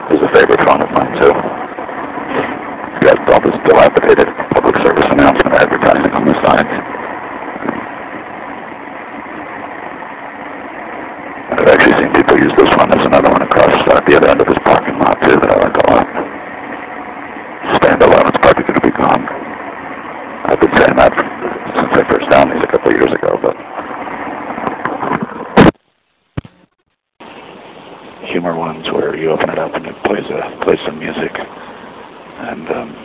is a favorite phone of mine too. It's got all this dilapidated public service announcement advertising on the sides. I've actually seen people use this one. There's another one across the other end of this parking lot too that I like a lot. Standalone, it's probably going to be gone. I've been saying that since I first found these a couple of years ago, but humor ones where you open it up and it plays some music, and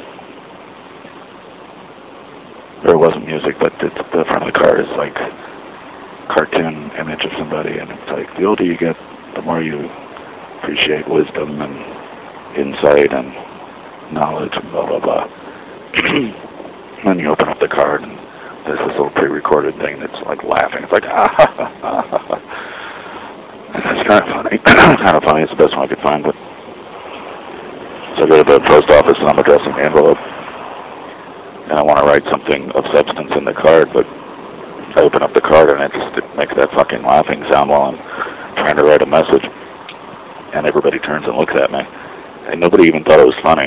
there wasn't music, but the front of the card is like cartoon image of somebody, and it's like the older you get, the more you appreciate wisdom and insight and knowledge and blah blah blah. Then you open up the card and there's this little pre-recorded thing that's like laughing. It's like ah ha ha ha ha. It's kind of funny. Kind of funny. It's the best one I could find. But so I go to the post office and I'm addressing the envelope, and I want to write something of substance in the card, but I open up the card and it makes that fucking laughing sound while I'm trying to write a message, and everybody turns and looks at me, and nobody even thought it was funny.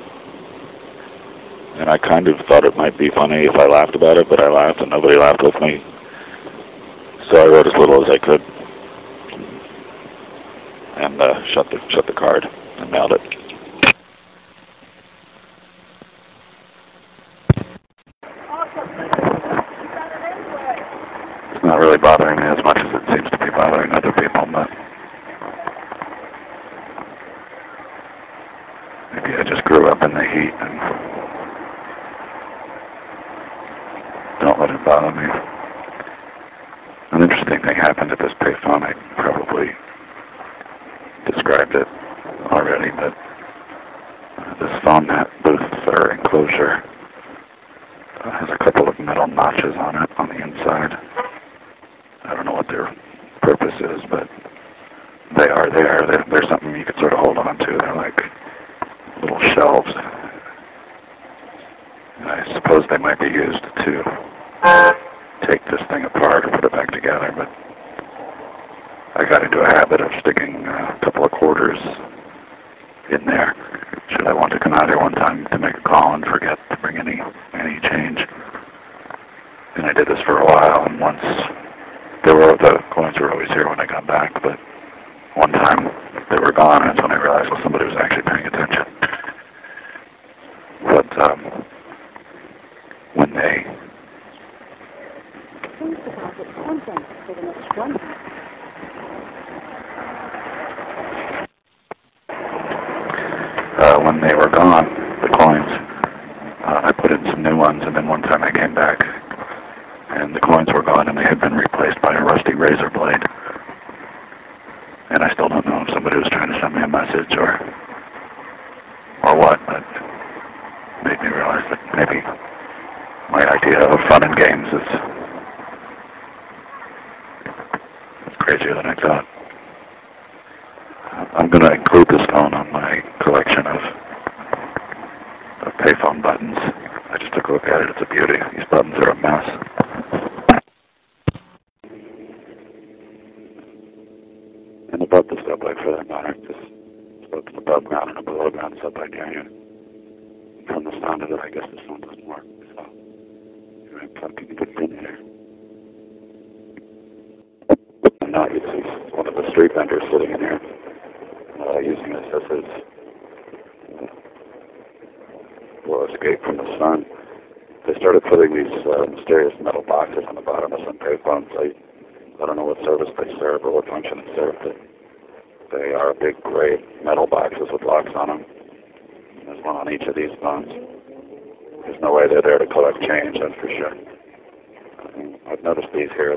And I kind of thought it might be funny if I laughed about it, but I laughed and nobody laughed with me. So I wrote as little as I could, and shut the card and mailed it. It's not really bothering me as much as it seems to be bothering other people, but maybe I just grew up in the heat and don't let it bother me. An interesting thing happened at this payphone. I probably described it already, but this phone booth or enclosure has a couple of metal notches on it on the inside. I don't know what their purpose is, but they are there. They're something you can sort of hold on to. They're like little shelves. And I suppose they might be used to take this thing apart or put it back together, but I got into a habit of sticking a couple of quarters in there should I want to come out here one time to make a call and forget to bring any change. And I did this for a while, and once the coins were always here when I got back, but one time they were gone, and that's when I realized, well, somebody was actually paying attention. But when they were gone, the coins, I put in some new ones, and then one time I came back, and the coins were gone, and they had been replaced by a rusty razor blade. And I still don't know if somebody was trying to send me a message or what, but it made me realize that maybe my idea of fun and games is crazier than I thought. I'm going to include this phone on my collection of payphone buttons. I just took a look at it. It's a beauty. These buttons are a mess. And above the subway, for that matter, just above ground and a below ground subway near you. From the sound of it, I guess the sound doesn't work. So I'm plugging a good pin here. And now you see one of the street vendors sitting in here using this as his escape from the sun. They started putting these mysterious metal boxes on the bottom of some payphones. I don't know what service they serve or what function they serve, but they are big gray metal boxes with locks on them. There's one on each of these phones. There's no way they're there to collect change, that's for sure. I've noticed these here.